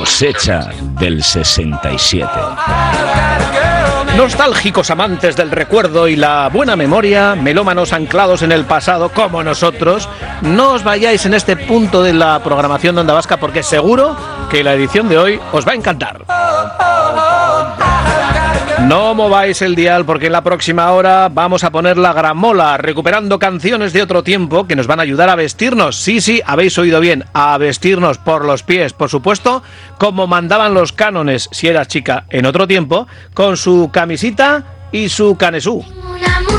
cosecha del 67. Nostálgicos amantes del recuerdo y la buena memoria, melómanos anclados en el pasado como nosotros, no os vayáis en este punto de la programación de Onda Vasca porque seguro que la edición de hoy os va a encantar. No mováis el dial porque en la próxima hora vamos a poner la gramola, recuperando canciones de otro tiempo que nos van a ayudar a vestirnos. Sí, habéis oído bien, a vestirnos por los pies, por supuesto, como mandaban los cánones, si eras chica en otro tiempo, con su camisita y su canesú.